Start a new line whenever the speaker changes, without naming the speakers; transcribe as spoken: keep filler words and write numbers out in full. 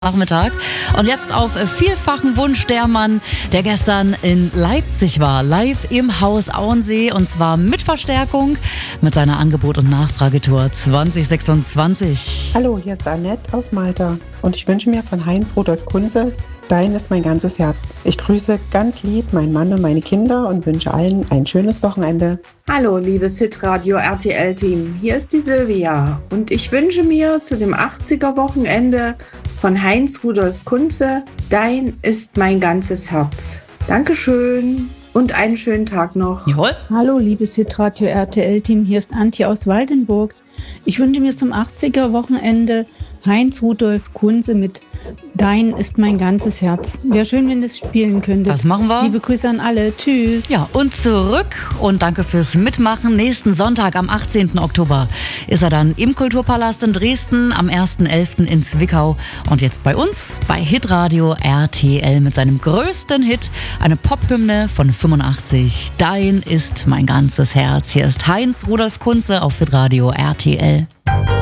Nachmittag. Und jetzt auf vielfachen Wunsch der Mann, der gestern in Leipzig war, live im Haus Auensee, und zwar mit Verstärkung mit seiner Angebot- und Nachfragetour zwanzig sechsundzwanzig.
Hallo, hier ist Annette aus Malta und ich wünsche mir von Heinz Rudolf Kunze Dein ist mein ganzes Herz. Ich grüße ganz lieb meinen Mann und meine Kinder und wünsche allen ein schönes Wochenende.
Hallo, liebes Hitradio R T L-Team. Hier ist die Silvia und ich wünsche mir zu dem achtziger-Wochenende von Heinz Rudolf Kunze Dein ist mein ganzes Herz. Dankeschön und einen schönen Tag noch.
Jawohl.
Hallo, liebes Hitradio R T L-Team. Hier ist Antje aus Waldenburg. Ich wünsche mir zum achtziger-Wochenende Heinz Rudolf Kunze mit Dein ist mein ganzes Herz. Wäre schön, wenn das spielen könntet.
Das machen wir.
Liebe Grüße an alle. Tschüss.
Ja, und zurück und danke fürs Mitmachen. Nächsten Sonntag am achtzehnten Oktober ist er dann im Kulturpalast in Dresden, am ersten elften in Zwickau und jetzt bei uns bei Hitradio R T L mit seinem größten Hit, eine Pophymne von fünfundachtzig. Dein ist mein ganzes Herz. Hier ist Heinz Rudolf Kunze auf Hitradio R T L.